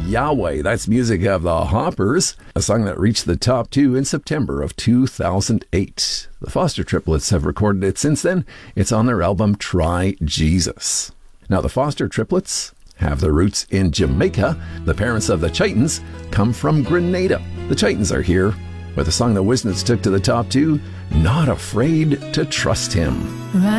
Yahweh. That's music of the Hoppers, a song that reached the top 2 in September of 2008. The Foster triplets have recorded it since then. It's on their album Try Jesus. Now, the Foster triplets have their roots in Jamaica. The parents of the Chitons come from Grenada. The Chitons are here with a song that Wisnitz took to the top 2, Not Afraid to Trust Him.